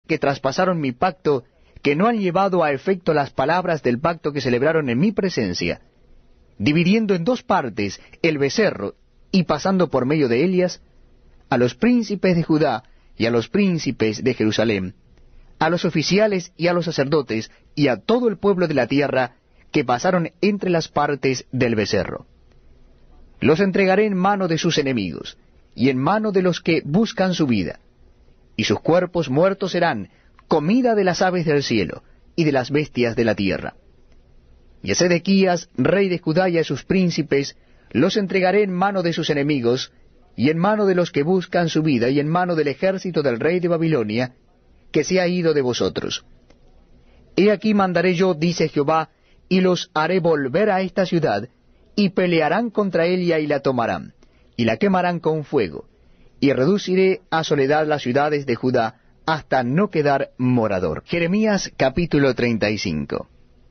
que traspasaron mi pacto, que no han llevado a efecto las palabras del pacto que celebraron en mi presencia, dividiendo en dos partes el becerro y pasando por medio de Elias, a los príncipes de Judá y a los príncipes de Jerusalén, a los oficiales y a los sacerdotes y a todo el pueblo de la tierra que pasaron entre las partes del becerro. Los entregaré en mano de sus enemigos y en mano de los que buscan su vida, y sus cuerpos muertos serán comida de las aves del cielo y de las bestias de la tierra. Y a Sedequías, rey de Judá, y a sus príncipes los entregaré en mano de sus enemigos, y en mano de los que buscan su vida, y en mano del ejército del rey de Babilonia, que se ha ido de vosotros. He aquí mandaré yo, dice Jehová, y los haré volver a esta ciudad, y pelearán contra ella y la tomarán, y la quemarán con fuego, y reduciré a soledad las ciudades de Judá, hasta no quedar morador. Jeremías capítulo 35.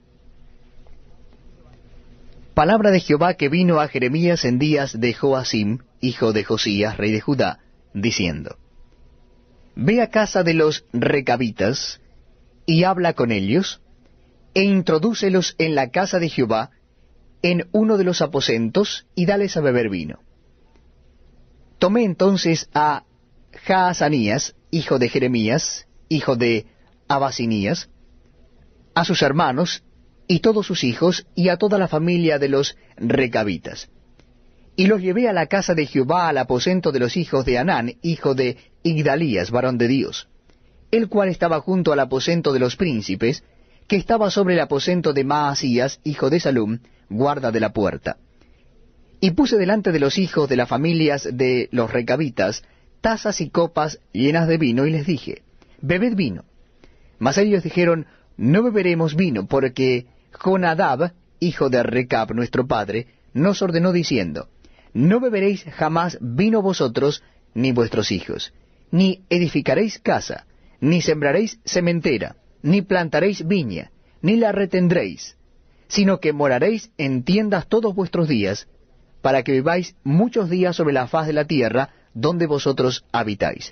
Palabra de Jehová que vino a Jeremías en días de Joacim, hijo de Josías, rey de Judá, diciendo: Ve a casa de los recabitas, y habla con ellos, e introdúcelos en la casa de Jehová, en uno de los aposentos, y dales a beber vino. Tomé entonces a Jaazanías, hijo de Jeremías, hijo de Abasinías, a sus hermanos, y todos sus hijos, y a toda la familia de los recabitas. Y los llevé a la casa de Jehová, al aposento de los hijos de Anán, hijo de Igdalías, varón de Dios, el cual estaba junto al aposento de los príncipes, que estaba sobre el aposento de Maasías, hijo de Salum, guarda de la puerta. Y puse delante de los hijos de las familias de los recabitas tazas y copas llenas de vino, y les dije: Bebed vino. Mas ellos dijeron: No beberemos vino, porque Jonadab, hijo de Recab, nuestro padre, nos ordenó diciendo: No beberéis jamás vino vosotros, ni vuestros hijos, ni edificaréis casa, ni sembraréis sementera, ni plantaréis viña, ni la retendréis, sino que moraréis en tiendas todos vuestros días, para que viváis muchos días sobre la faz de la tierra donde vosotros habitáis.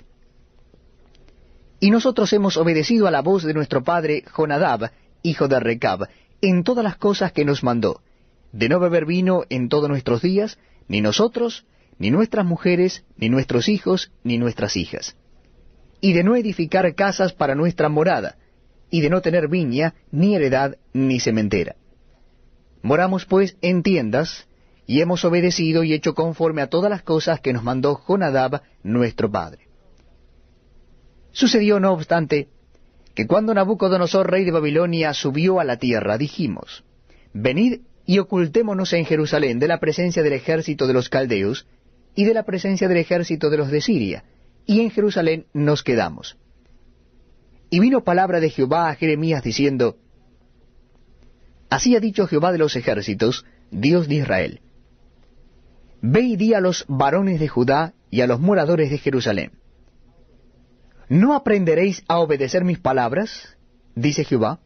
Y nosotros hemos obedecido a la voz de nuestro padre Jonadab, hijo de Recab, en todas las cosas que nos mandó, de no beber vino en todos nuestros días, ni nosotros, ni nuestras mujeres, ni nuestros hijos, ni nuestras hijas, y de no edificar casas para nuestra morada, y de no tener viña, ni heredad, ni sementera. Moramos pues en tiendas, y hemos obedecido y hecho conforme a todas las cosas que nos mandó Jonadab nuestro padre. Sucedió, no obstante, que cuando Nabucodonosor, rey de Babilonia, subió a la tierra, dijimos: Venid y ocultémonos en Jerusalén de la presencia del ejército de los caldeos, y de la presencia del ejército de los de Siria, y en Jerusalén nos quedamos. Y vino palabra de Jehová a Jeremías diciendo: Así ha dicho Jehová de los ejércitos, Dios de Israel: Ve y di a los varones de Judá y a los moradores de Jerusalén: ¿No aprenderéis a obedecer mis palabras? Dice Jehová.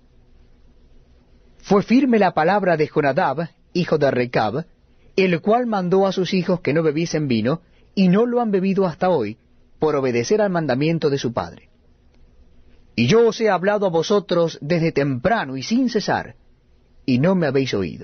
Fue firme la palabra de Jonadab, hijo de Recab, el cual mandó a sus hijos que no bebiesen vino, y no lo han bebido hasta hoy, por obedecer al mandamiento de su padre. Y yo os he hablado a vosotros desde temprano y sin cesar, y no me habéis oído.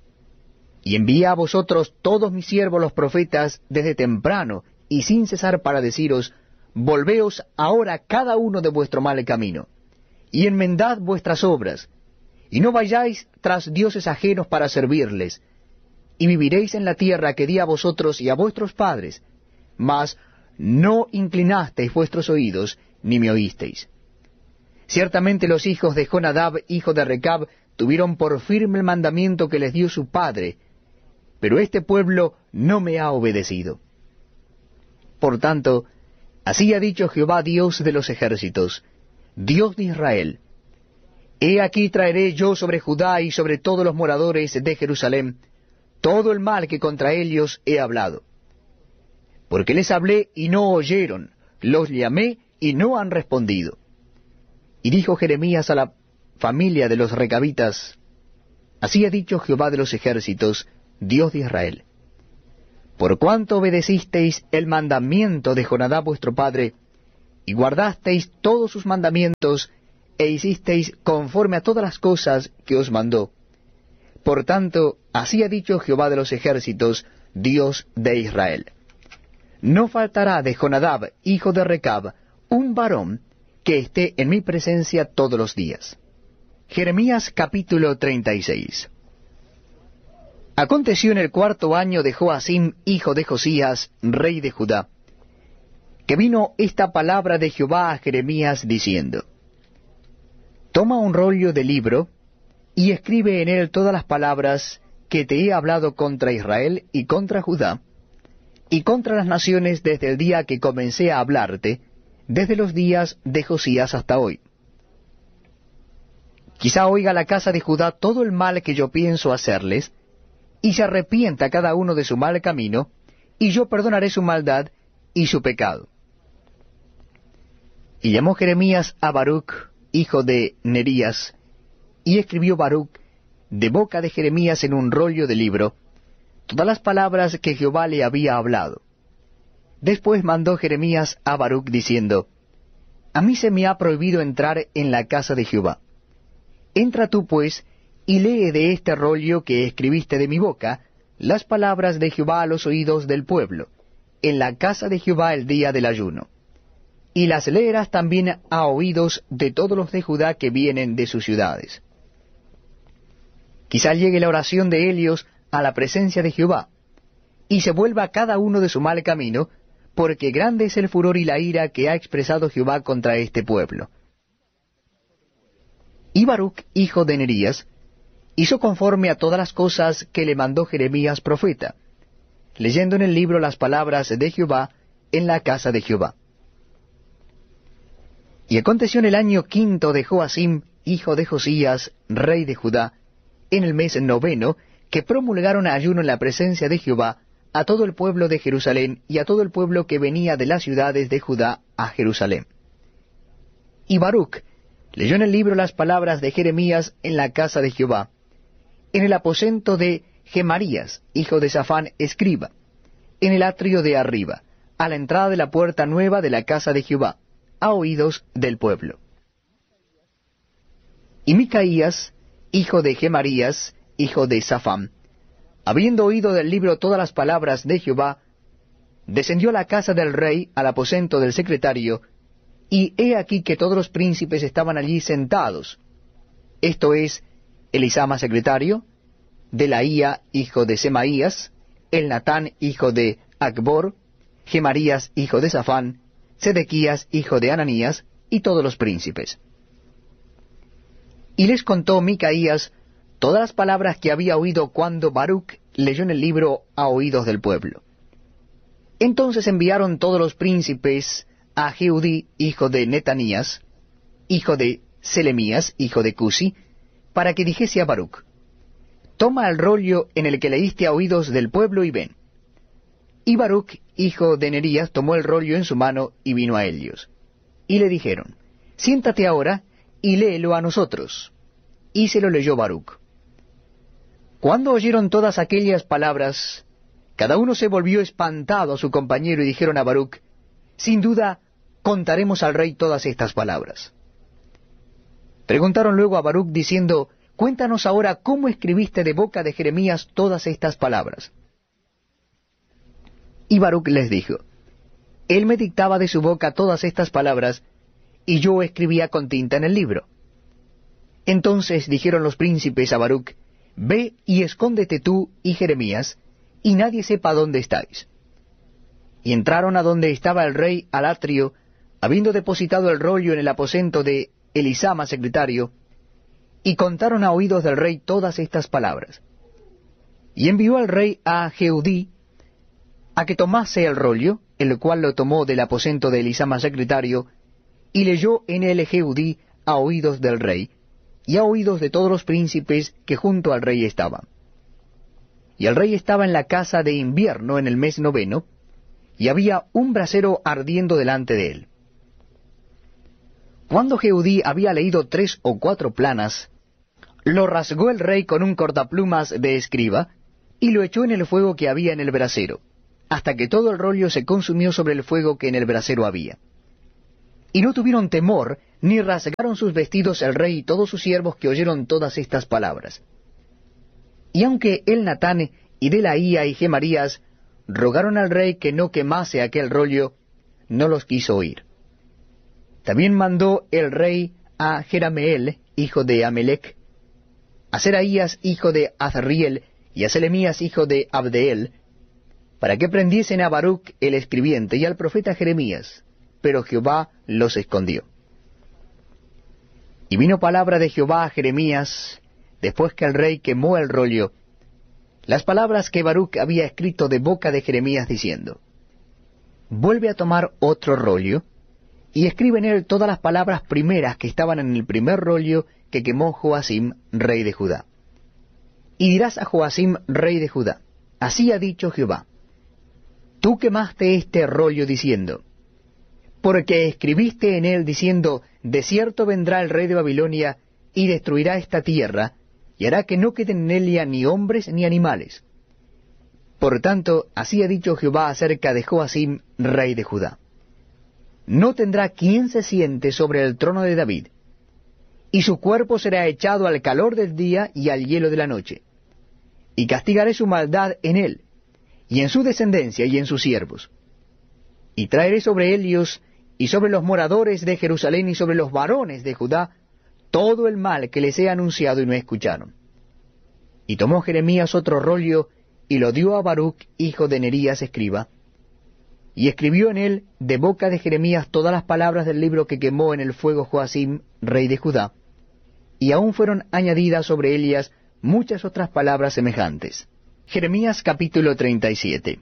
Y envié a vosotros todos mis siervos los profetas desde temprano y sin cesar para deciros: Volveos ahora cada uno de vuestro mal camino, y enmendad vuestras obras, y no vayáis tras dioses ajenos para servirles, y viviréis en la tierra que di a vosotros y a vuestros padres, mas no inclinasteis vuestros oídos, ni me oísteis. Ciertamente los hijos de Jonadab, hijo de Recab, tuvieron por firme el mandamiento que les dio su padre, pero este pueblo no me ha obedecido. Por tanto, así ha dicho Jehová, Dios de los ejércitos, Dios de Israel: He aquí traeré yo sobre Judá y sobre todos los moradores de Jerusalén todo el mal que contra ellos he hablado. Porque les hablé y no oyeron, los llamé y no han respondido. Y dijo Jeremías a la familia de los recabitas: Así ha dicho Jehová de los ejércitos, Dios de Israel: Por cuanto obedecisteis el mandamiento de Jonadab vuestro padre, y guardasteis todos sus mandamientos, e hicisteis conforme a todas las cosas que os mandó. Por tanto, así ha dicho Jehová de los ejércitos, Dios de Israel: no faltará de Jonadab, hijo de Recab, un varón que esté en mi presencia todos los días. Jeremías capítulo 36. Aconteció en el 4.º año de Joacim, hijo de Josías, rey de Judá, que vino esta palabra de Jehová a Jeremías diciendo: toma un rollo de libro, y escribe en él todas las palabras que te he hablado contra Israel y contra Judá, y contra las naciones desde el día que comencé a hablarte, desde los días de Josías hasta hoy. Quizá oiga la casa de Judá todo el mal que yo pienso hacerles, y se arrepienta cada uno de su mal camino, y yo perdonaré su maldad y su pecado. Y llamó Jeremías a Baruc, hijo de Nerías, y escribió Baruc de boca de Jeremías en un rollo de libro todas las palabras que Jehová le había hablado. Después mandó Jeremías a Baruc diciendo: a mí se me ha prohibido entrar en la casa de Jehová. Entra tú pues, y lee de este rollo que escribiste de mi boca las palabras de Jehová a los oídos del pueblo, en la casa de Jehová el día del ayuno. Y las leerás también a oídos de todos los de Judá que vienen de sus ciudades. Quizá llegue la oración de ellos a la presencia de Jehová, y se vuelva cada uno de su mal camino, porque grande es el furor y la ira que ha expresado Jehová contra este pueblo. Y Baruc, hijo de Nerías, hizo conforme a todas las cosas que le mandó Jeremías profeta, leyendo en el libro las palabras de Jehová en la casa de Jehová. Y aconteció en el año 5.º de Joacim, hijo de Josías, rey de Judá, en el mes 9, que promulgaron ayuno en la presencia de Jehová a todo el pueblo de Jerusalén y a todo el pueblo que venía de las ciudades de Judá a Jerusalén. Y Baruc leyó en el libro las palabras de Jeremías en la casa de Jehová, en el aposento de Gemarías, hijo de Safán, escriba, en el atrio de arriba, a la entrada de la puerta nueva de la casa de Jehová, a oídos del pueblo. Y Micaías, hijo de Gemarías, hijo de Safán, habiendo oído del libro todas las palabras de Jehová, descendió a la casa del rey, al aposento del secretario, y he aquí que todos los príncipes estaban allí sentados, esto es, Elisama secretario, Delaía hijo de Semaías, Elnatán hijo de Acbor, Gemarías hijo de Safán, Sedequías hijo de Ananías, y todos los príncipes. Y les contó Micaías todas las palabras que había oído cuando Baruc leyó en el libro a oídos del pueblo. Entonces enviaron todos los príncipes a Jehudí, hijo de Netanías, hijo de Selemías, hijo de Cusi, para que dijese a Baruc: toma el rollo en el que leíste a oídos del pueblo y ven. Y Baruc, hijo de Nerías, tomó el rollo en su mano y vino a ellos. Y le dijeron: siéntate ahora y léelo a nosotros. Y se lo leyó Baruc. Cuando oyeron todas aquellas palabras, cada uno se volvió espantado a su compañero y dijeron a Baruc: sin duda contaremos al rey todas estas palabras. Preguntaron luego a Baruc diciendo: cuéntanos ahora cómo escribiste de boca de Jeremías todas estas palabras. Y Baruc les dijo: él me dictaba de su boca todas estas palabras, y yo escribía con tinta en el libro. Entonces dijeron los príncipes a Baruc: ve y escóndete tú y Jeremías, y nadie sepa dónde estáis. Y entraron a donde estaba el rey al atrio, habiendo depositado el rollo en el aposento de Elisama secretario, y contaron a oídos del rey todas estas palabras. Y envió al rey a Jehudí a que tomase el rollo, el cual lo tomó del aposento de Elisama secretario, y leyó en él Jehudí a oídos del rey, y a oídos de todos los príncipes que junto al rey estaban. Y el rey estaba en la casa de invierno en el mes 9, y había un brasero ardiendo delante de él. Cuando Jehudí había leído 3 o 4 planas, lo rasgó el rey con un cortaplumas de escriba, y lo echó en el fuego que había en el brasero, hasta que todo el rollo se consumió sobre el fuego que en el brasero había. Y no tuvieron temor, ni rasgaron sus vestidos el rey y todos sus siervos que oyeron todas estas palabras. Y aunque Elnatán y Delaía y Gemarías rogaron al rey que no quemase aquel rollo, no los quiso oír. También mandó el rey a Jerameel, hijo de Amelec, a Seraías, hijo de Azriel, y a Selemías, hijo de Abdeel, para que prendiesen a Baruc el escribiente y al profeta Jeremías, pero Jehová los escondió. Y vino palabra de Jehová a Jeremías, después que el rey quemó el rollo, las palabras que Baruc había escrito de boca de Jeremías, diciendo: vuelve a tomar otro rollo, y escribe en él todas las palabras primeras que estaban en el primer rollo que quemó Joacim, rey de Judá. Y dirás a Joacim, rey de Judá: así ha dicho Jehová, tú quemaste este rollo diciendo, porque escribiste en él diciendo, de cierto vendrá el rey de Babilonia, y destruirá esta tierra, y hará que no queden en ella ni hombres ni animales. Por tanto, así ha dicho Jehová acerca de Joacim, rey de Judá: no tendrá quien se siente sobre el trono de David, y su cuerpo será echado al calor del día y al hielo de la noche. Y castigaré su maldad en él, y en su descendencia y en sus siervos. Y traeré sobre ellos, y sobre los moradores de Jerusalén, y sobre los varones de Judá, todo el mal que les he anunciado y no escucharon. Y tomó Jeremías otro rollo, y lo dio a Baruc, hijo de Nerías, escriba, y escribió en él de boca de Jeremías todas las palabras del libro que quemó en el fuego Joacim, rey de Judá, y aún fueron añadidas sobre ellas muchas otras palabras semejantes. Jeremías capítulo 37.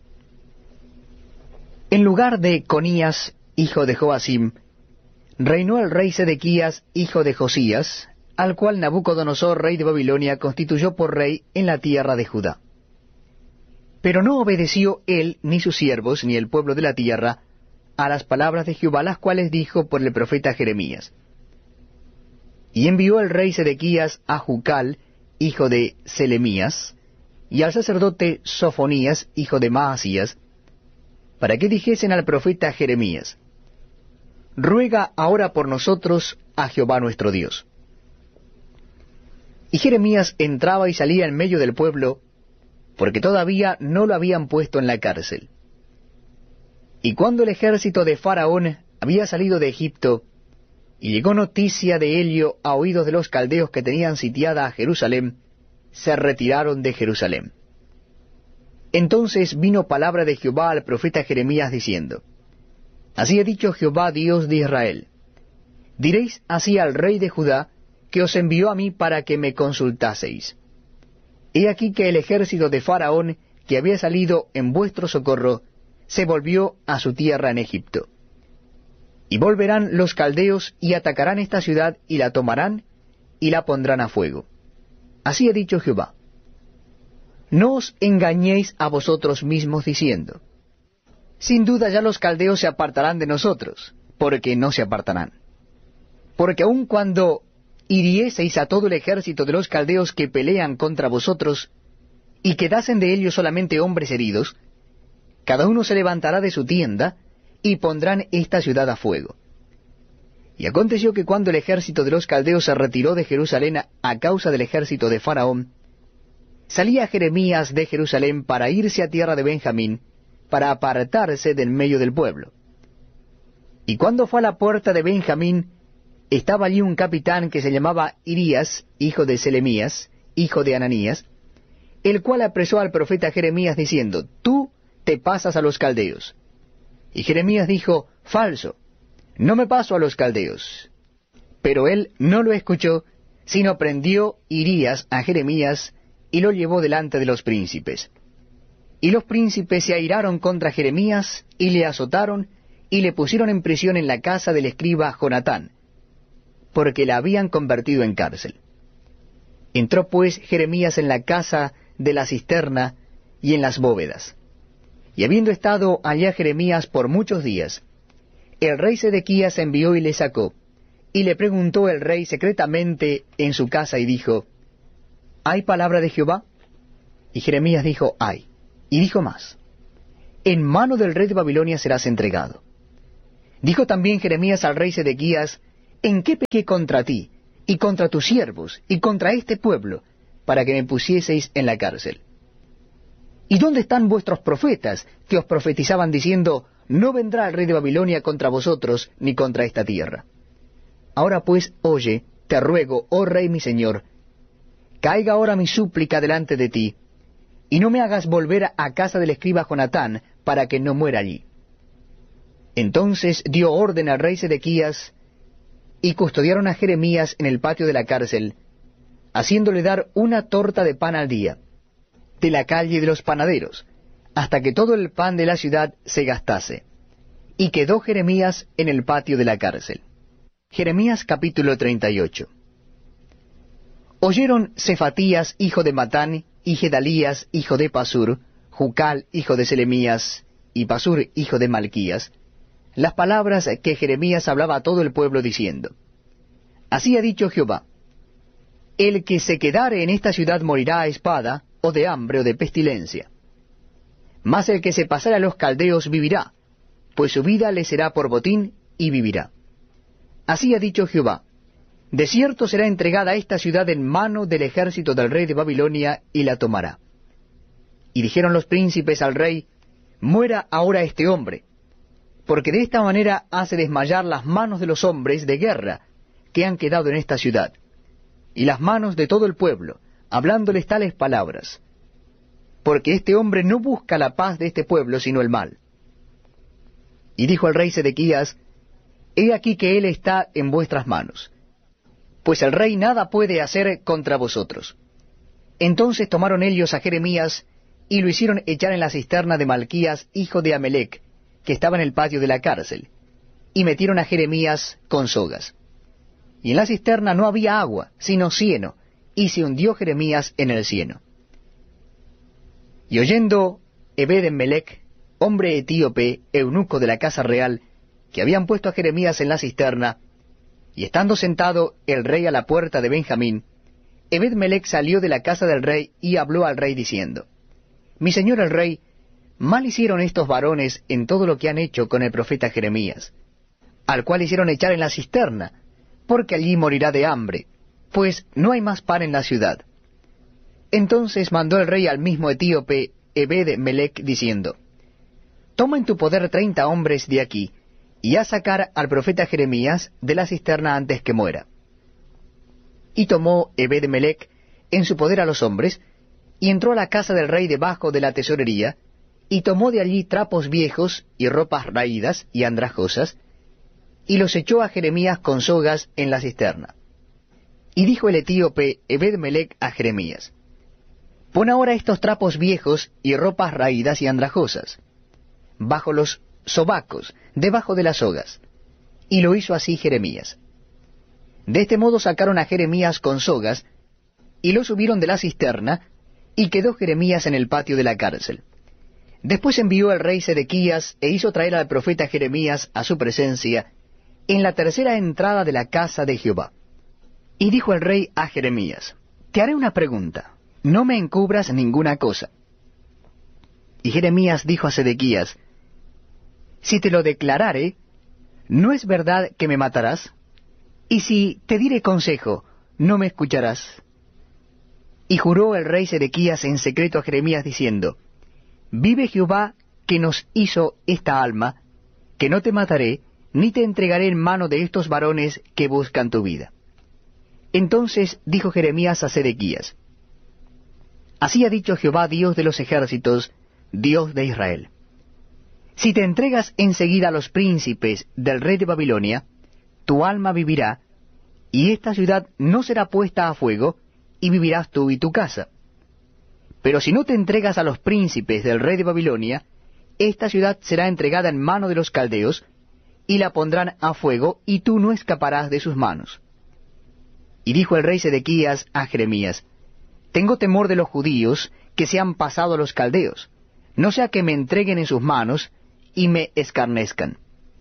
En lugar de Conías, hijo de Joacim, reinó el rey Sedequías, hijo de Josías, al cual Nabucodonosor, rey de Babilonia, constituyó por rey en la tierra de Judá. Pero no obedeció él, ni sus siervos, ni el pueblo de la tierra, a las palabras de Jehová, las cuales dijo por el profeta Jeremías. Y envió el rey Sedequías a Jucal, hijo de Selemías, y al sacerdote Sofonías, hijo de Maasías, para que dijesen al profeta Jeremías: ruega ahora por nosotros a Jehová nuestro Dios. Y Jeremías entraba y salía en medio del pueblo, porque todavía no lo habían puesto en la cárcel. Y cuando el ejército de Faraón había salido de Egipto, y llegó noticia de ello a oídos de los caldeos que tenían sitiada a Jerusalén, se retiraron de Jerusalén. Entonces vino palabra de Jehová al profeta Jeremías diciendo: así ha dicho Jehová, Dios de Israel: diréis así al rey de Judá, que os envió a mí para que me consultaseis: he aquí que el ejército de Faraón, que había salido en vuestro socorro, se volvió a su tierra en Egipto. Y volverán los caldeos y atacarán esta ciudad y la tomarán y la pondrán a fuego. Así ha dicho Jehová. No os engañéis a vosotros mismos diciendo: sin duda ya los caldeos se apartarán de nosotros, porque no se apartarán. Porque aun cuando hirieseis a todo el ejército de los caldeos que pelean contra vosotros, y quedasen de ellos solamente hombres heridos, cada uno se levantará de su tienda, y pondrán esta ciudad a fuego. Y aconteció que cuando el ejército de los caldeos se retiró de Jerusalén a causa del ejército de Faraón, salía Jeremías de Jerusalén para irse a tierra de Benjamín, para apartarse del medio del pueblo. Y cuando fue a la puerta de Benjamín, estaba allí un capitán que se llamaba Irías, hijo de Selemías, hijo de Ananías, el cual apresó al profeta Jeremías diciendo: tú te pasas a los caldeos. Y Jeremías dijo: falso, no me paso a los caldeos. Pero él no lo escuchó, sino prendió Irías a Jeremías y lo llevó delante de los príncipes. Y los príncipes se airaron contra Jeremías y le azotaron y le pusieron en prisión en la casa del escriba Jonatán, porque la habían convertido en cárcel. Entró pues Jeremías en la casa de la cisterna y en las bóvedas. Y habiendo estado allá Jeremías por muchos días, el rey Sedequías envió y le sacó, y le preguntó el rey secretamente en su casa y dijo: ¿hay palabra de Jehová? Y Jeremías dijo: hay. Y dijo más: en mano del rey de Babilonia serás entregado. Dijo también Jeremías al rey Sedequías: ¿En qué pequé contra ti, y contra tus siervos, y contra este pueblo, para que me pusieseis en la cárcel? ¿Y dónde están vuestros profetas, que os profetizaban diciendo: no vendrá el rey de Babilonia contra vosotros, ni contra esta tierra? Ahora pues, oye, te ruego, oh rey mi señor, caiga ahora mi súplica delante de ti, y no me hagas volver a casa del escriba Jonatán, para que no muera allí. Entonces dio orden al rey Sedequías, y custodiaron a Jeremías en el patio de la cárcel, haciéndole dar una torta de pan al día, de la calle de los panaderos, hasta que todo el pan de la ciudad se gastase. Y quedó Jeremías en el patio de la cárcel. Jeremías capítulo 38. Oyeron Cefatías, hijo de Matán, y Gedalías, hijo de Pasur, Jucal, hijo de Selemías, y Pasur, hijo de Malquías, las palabras que Jeremías hablaba a todo el pueblo diciendo: Así ha dicho Jehová: el que se quedare en esta ciudad morirá a espada, o de hambre, o de pestilencia. Mas el que se pasare a los caldeos vivirá, pues su vida le será por botín, y vivirá. Así ha dicho Jehová: de cierto será entregada esta ciudad en mano del ejército del rey de Babilonia, y la tomará. Y dijeron los príncipes al rey: muera ahora este hombre, porque de esta manera hace desmayar las manos de los hombres de guerra que han quedado en esta ciudad, y las manos de todo el pueblo, hablándoles tales palabras. Porque este hombre no busca la paz de este pueblo, sino el mal. Y dijo el rey Sedequías: he aquí que él está en vuestras manos, pues el rey nada puede hacer contra vosotros. Entonces tomaron ellos a Jeremías, y lo hicieron echar en la cisterna de Malquías, hijo de Amelec, que estaba en el patio de la cárcel, y metieron a Jeremías con sogas. Y en la cisterna no había agua, sino cieno, y se hundió Jeremías en el cieno. Y oyendo Ebed-Melech, hombre etíope, eunuco de la casa real, que habían puesto a Jeremías en la cisterna, y estando sentado el rey a la puerta de Benjamín, Ebed-Melech salió de la casa del rey y habló al rey diciendo: mi señor el rey, mal hicieron estos varones en todo lo que han hecho con el profeta Jeremías, al cual hicieron echar en la cisterna, porque allí morirá de hambre, pues no hay más pan en la ciudad. Entonces mandó el rey al mismo etíope Ebed-Melech, diciendo: toma en tu poder 30 hombres de aquí, y haz sacar al profeta Jeremías de la cisterna antes que muera. Y tomó Ebed-Melech en su poder a los hombres, y entró a la casa del rey debajo de la tesorería, y tomó de allí trapos viejos, y ropas raídas y andrajosas, y los echó a Jeremías con sogas en la cisterna. Y dijo el etíope Ebed-Melech a Jeremías: pon ahora estos trapos viejos y ropas raídas y andrajosas bajo los sobacos, debajo de las sogas. Y lo hizo así Jeremías. De este modo sacaron a Jeremías con sogas, y lo subieron de la cisterna, y quedó Jeremías en el patio de la cárcel. Después envió el rey Sedequías, e hizo traer al profeta Jeremías a su presencia, en la tercera entrada de la casa de Jehová. Y dijo el rey a Jeremías: te haré una pregunta, no me encubras ninguna cosa. Y Jeremías dijo a Sedequías: si te lo declarare, ¿no es verdad que me matarás? Y si te diere consejo, ¿no me escucharás? Y juró el rey Sedequías en secreto a Jeremías, diciendo: vive Jehová, que nos hizo esta alma, que no te mataré, ni te entregaré en mano de estos varones que buscan tu vida. Entonces dijo Jeremías a Sedequías: así ha dicho Jehová, Dios de los ejércitos, Dios de Israel: si te entregas enseguida a los príncipes del rey de Babilonia, tu alma vivirá, y esta ciudad no será puesta a fuego, y vivirás tú y tu casa. Pero si no te entregas a los príncipes del rey de Babilonia, esta ciudad será entregada en mano de los caldeos, y la pondrán a fuego, y tú no escaparás de sus manos. Y dijo el rey Sedequías a Jeremías: tengo temor de los judíos que se han pasado a los caldeos, no sea que me entreguen en sus manos, y me escarnezcan.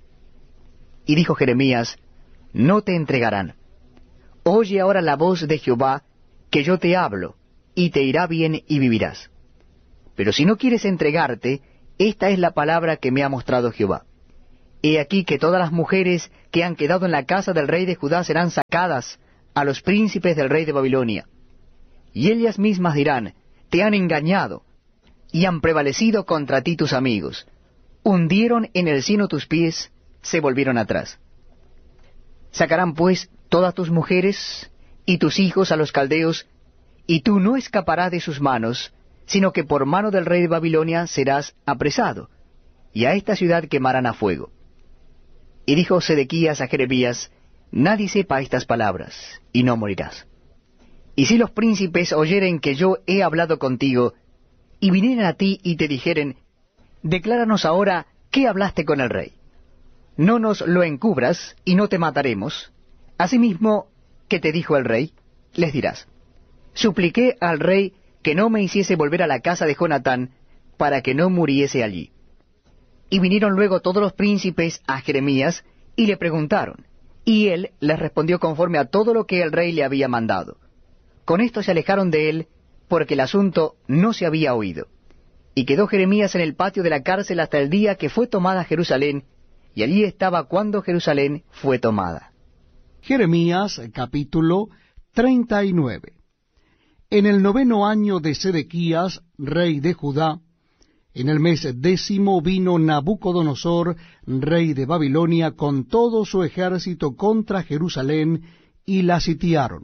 Y dijo Jeremías: no te entregarán. Oye ahora la voz de Jehová, que yo te hablo, y te irá bien y vivirás. Pero si no quieres entregarte, esta es la palabra que me ha mostrado Jehová: He aquí que todas las mujeres que han quedado en la casa del rey de Judá serán sacadas a los príncipes del rey de Babilonia. Y ellas mismas dirán, te han engañado, y han prevalecido contra ti tus amigos. Hundieron en el seno tus pies, se volvieron atrás. Sacarán pues todas tus mujeres y tus hijos a los caldeos, y tú no escaparás de sus manos, sino que por mano del rey de Babilonia serás apresado, y a esta ciudad quemarán a fuego. Y dijo Sedequías a Jeremías, nadie sepa estas palabras, y no morirás. Y si los príncipes oyeren que yo he hablado contigo, y vinieren a ti y te dijeren, decláranos ahora qué hablaste con el rey. No nos lo encubras, y no te mataremos. Asimismo, ¿qué te dijo el rey? Les dirás, supliqué al rey que no me hiciese volver a la casa de Jonatán, para que no muriese allí. Y vinieron luego todos los príncipes a Jeremías, y le preguntaron, y él les respondió conforme a todo lo que el rey le había mandado. Con esto se alejaron de él, porque el asunto no se había oído. Y quedó Jeremías en el patio de la cárcel hasta el día que fue tomada Jerusalén, y allí estaba cuando Jerusalén fue tomada. Jeremías capítulo 39. En el 9º año de Sedequías, rey de Judá, en el mes 10º vino Nabucodonosor, rey de Babilonia, con todo su ejército contra Jerusalén, y la sitiaron.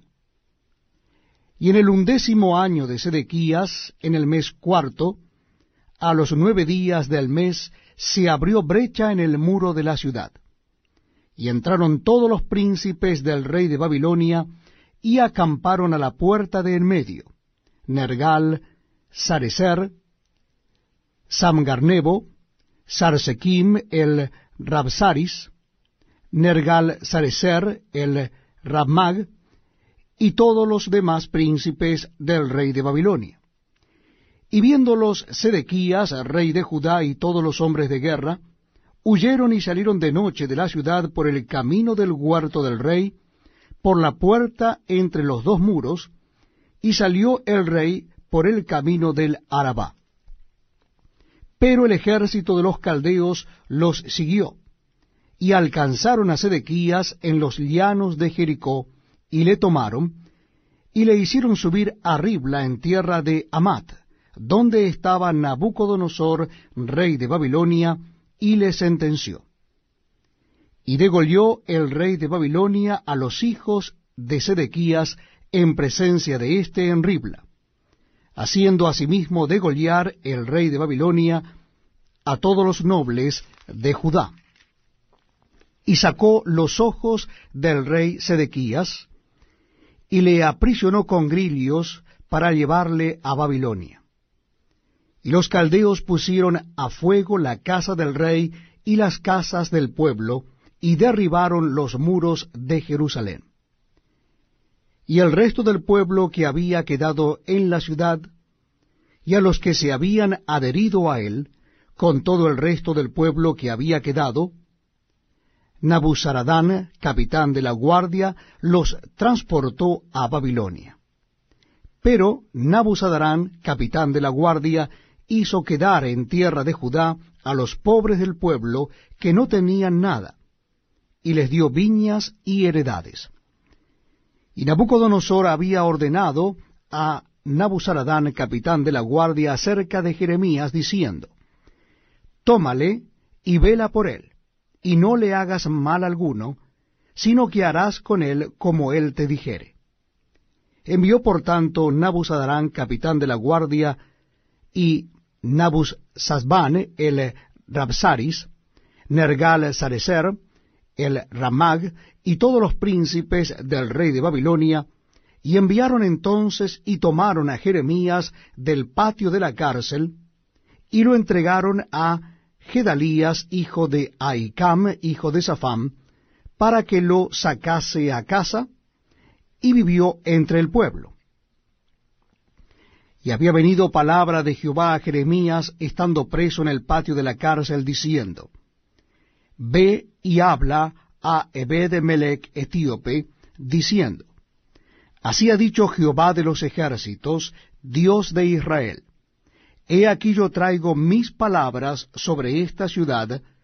Y en el 11º año de Sedequías, en el mes 4º, a los 9 días del mes, se abrió brecha en el muro de la ciudad. Y entraron todos los príncipes del rey de Babilonia, y acamparon a la puerta de en medio, Nergal, Sarecer, Samgarnebo, Sarsequim el Rabsaris, Nergal Sarecer el Rabmag, y todos los demás príncipes del rey de Babilonia. Y viéndolos Sedequías, rey de Judá, y todos los hombres de guerra, huyeron y salieron de noche de la ciudad por el camino del huerto del rey, por la puerta entre los dos muros, y salió el rey por el camino del Arabá. Pero el ejército de los caldeos los siguió, y alcanzaron a Sedequías en los llanos de Jericó, y le tomaron, y le hicieron subir a Ribla en tierra de Amat, donde estaba Nabucodonosor, rey de Babilonia, y le sentenció. Y degolló el rey de Babilonia a los hijos de Sedequías en presencia de éste en Ribla, haciendo asimismo degollar el rey de Babilonia a todos los nobles de Judá. Y sacó los ojos del rey Sedequías, y le aprisionó con grillos para llevarle a Babilonia. Y los caldeos pusieron a fuego la casa del rey y las casas del pueblo, y derribaron los muros de Jerusalén. Y el resto del pueblo que había quedado en la ciudad, y a los que se habían adherido a él, con todo el resto del pueblo que había quedado, Nabuzaradán, capitán de la guardia, los transportó a Babilonia. Pero Nabuzaradán, capitán de la guardia, hizo quedar en tierra de Judá a los pobres del pueblo que no tenían nada, y les dio viñas y heredades. Y Nabucodonosor había ordenado a Nabuzaradán, capitán de la guardia, acerca de Jeremías, diciendo, tómale y vela por él, y no le hagas mal alguno, sino que harás con él como él te dijere. Envió por tanto Nabuzaradán, capitán de la guardia, y Nabuzazbán el Rabsaris, Nergal Sarecer, el Ramag, y todos los príncipes del rey de Babilonia, y enviaron entonces y tomaron a Jeremías del patio de la cárcel, y lo entregaron a Gedalías, hijo de Ahicam, hijo de Safam, para que lo sacase a casa, y vivió entre el pueblo. Y había venido palabra de Jehová a Jeremías, estando preso en el patio de la cárcel, diciendo, ve y habla a Ebed-Melech etíope, diciendo, así ha dicho Jehová de los ejércitos, Dios de Israel, he aquí yo traigo mis palabras sobre esta ciudad,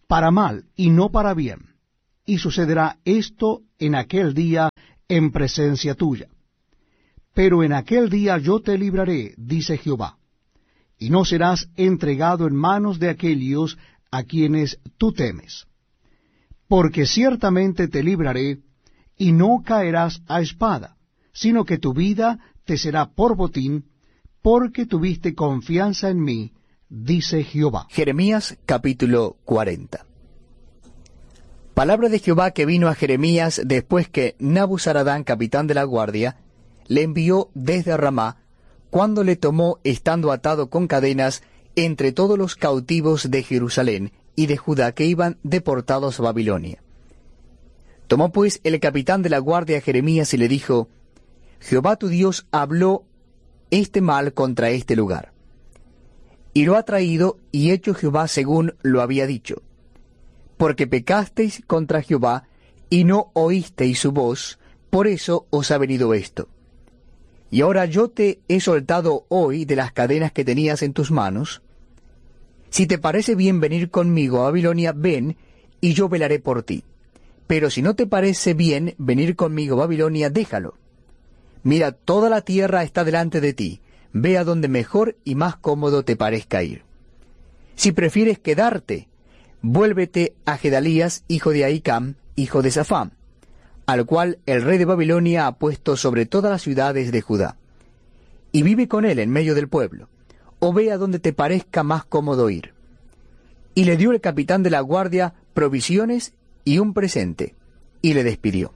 para mal y no para bien. Y sucederá esto en aquel día en presencia tuya. Pero en aquel día yo te libraré, dice Jehová, y no serás entregado en manos de aquellos a quienes tú temes. Porque ciertamente te libraré, y no caerás a espada, sino que tu vida te será por botín, porque tuviste confianza en mí, dice Jehová. Jeremías capítulo 40. Palabra de Jehová que vino a Jeremías después que Nabuzaradán, capitán de la guardia, le envió desde Ramá, cuando le tomó estando atado con cadenas entre todos los cautivos de Jerusalén y de Judá que iban deportados a Babilonia. Tomó pues el capitán de la guardia a Jeremías y le dijo, Jehová tu Dios habló este mal contra este lugar. Y lo ha traído y hecho Jehová según lo había dicho. Porque pecasteis contra Jehová y no oísteis su voz, por eso os ha venido esto. Y ahora yo te he soltado hoy de las cadenas que tenías en tus manos. Si te parece bien venir conmigo a Babilonia, ven, y yo velaré por ti. Pero si no te parece bien venir conmigo a Babilonia, déjalo. Mira, toda la tierra está delante de ti. Ve a donde mejor y más cómodo te parezca ir. Si prefieres quedarte, vuélvete a Gedalías, hijo de Ahicam, hijo de Safán, al cual el rey de Babilonia ha puesto sobre todas las ciudades de Judá. Y vive con él en medio del pueblo, o ve a donde te parezca más cómodo ir. Y le dio el capitán de la guardia provisiones y un presente, y le despidió.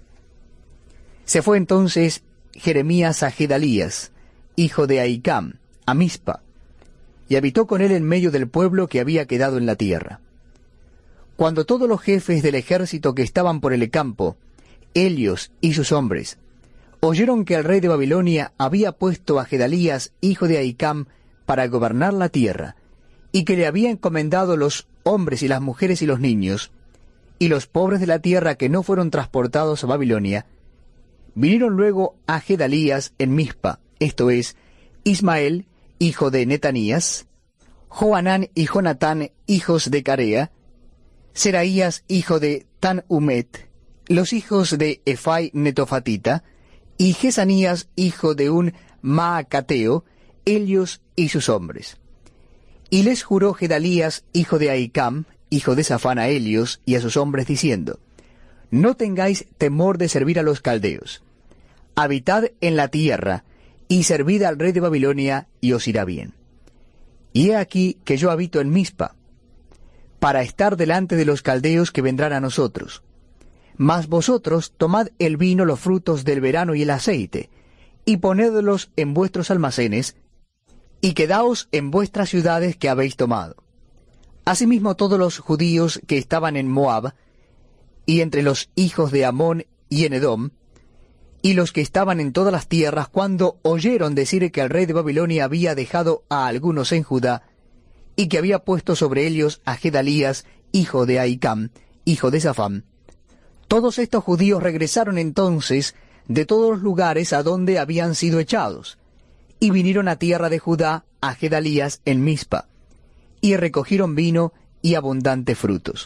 Se fue entonces Jeremías a Gedalías, hijo de Ahicam, a Mizpa, y habitó con él en medio del pueblo que había quedado en la tierra. Cuando todos los jefes del ejército que estaban por el campo, Helios y sus hombres, oyeron que el rey de Babilonia había puesto a Gedalías, hijo de Ahicam, para gobernar la tierra, y que le había encomendado los hombres y las mujeres y los niños, y los pobres de la tierra que no fueron transportados a Babilonia, vinieron luego a Gedalías en Mizpa, esto es, Ismael, hijo de Netanías, Johanán y Jonatán, hijos de Carea, Seraías, hijo de Tanhumet, los hijos de Efai Netofatita, y Jesanías, hijo de un Maacateo, Helios y sus hombres. Y les juró Gedalías, hijo de Ahicam, hijo de Safán, a Helios y a sus hombres, diciendo, no tengáis temor de servir a los caldeos. Habitad en la tierra, y servid al rey de Babilonia, y os irá bien. Y he aquí que yo habito en Mizpa, para estar delante de los caldeos que vendrán a nosotros. Mas vosotros tomad el vino, los frutos del verano y el aceite, y ponedlos en vuestros almacenes, y quedaos en vuestras ciudades que habéis tomado. Asimismo todos los judíos que estaban en Moab, y entre los hijos de Amón y en Edom, y los que estaban en todas las tierras, cuando oyeron decir que el rey de Babilonia había dejado a algunos en Judá, y que había puesto sobre ellos a Gedalías, hijo de Ahicam, hijo de Safán, todos estos judíos regresaron entonces de todos los lugares a donde habían sido echados, y vinieron a tierra de Judá a Gedalías en Mizpa, y recogieron vino y abundantes frutos.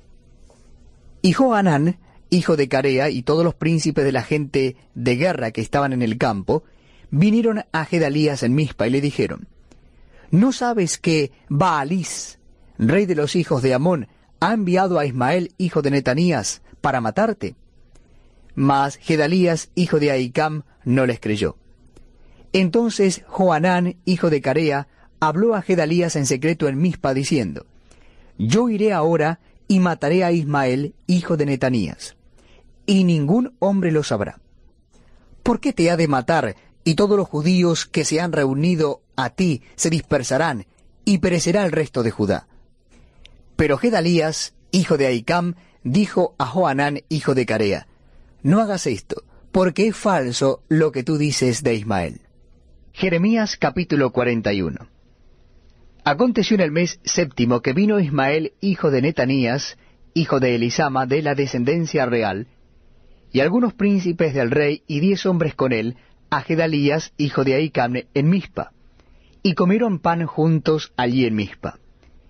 Y Johanán, hijo de Carea, y todos los príncipes de la gente de guerra que estaban en el campo, vinieron a Gedalías en Mizpa y le dijeron, ¿no sabes que Baalís, rey de los hijos de Amón, ha enviado a Ismael, hijo de Netanías, para matarte? Mas Gedalías, hijo de Ahicam, no les creyó. Entonces Johanán, hijo de Carea, habló a Gedalías en secreto en Mizpa, diciendo, yo iré ahora y mataré a Ismael, hijo de Netanías, y ningún hombre lo sabrá. ¿Por qué te ha de matar, y todos los judíos que se han reunido a ti se dispersarán, y perecerá el resto de Judá? Pero Gedalías, hijo de Ahicam, dijo a Johanán, hijo de Carea, no hagas esto, porque es falso lo que tú dices de Ismael. Jeremías capítulo 41. Aconteció en el mes séptimo que vino Ismael, hijo de Netanías, hijo de Elisama, de la descendencia real, y algunos príncipes del rey y 10 hombres con él, a Gedalías, hijo de Ahicam, en Mizpa, y comieron pan juntos allí en Mizpa.